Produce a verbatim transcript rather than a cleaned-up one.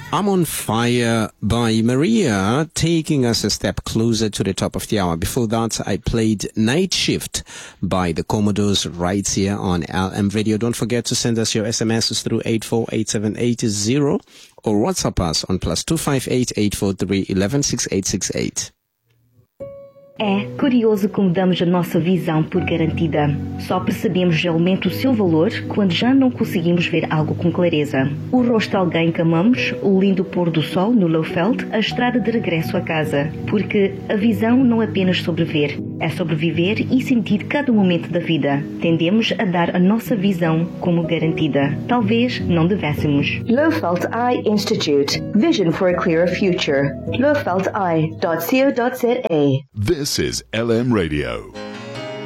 I'm on Fire by Maria, taking us a step closer to the top of the hour. Before that, I played Night Shift by the Commodores right here on L M Radio. Don't forget to send us your S M Ses through eight four eight seven eight zero or WhatsApp us on plus two five eight, eight four three, one one six eight six eight. É curioso como damos a nossa visão por garantida. Só percebemos realmente o seu valor quando já não conseguimos ver algo com clareza. O rosto de alguém que amamos, o lindo pôr do sol no Lowveld, a estrada de regresso a casa. Porque a visão não é apenas sobre ver, é sobre viver e sentir cada momento da vida. Tendemos a dar a nossa visão como garantida. Talvez não devêssemos. Lowveld Eye Institute. Vision for a clearer future. lowveld eye dot co dot za. This is L M Radio.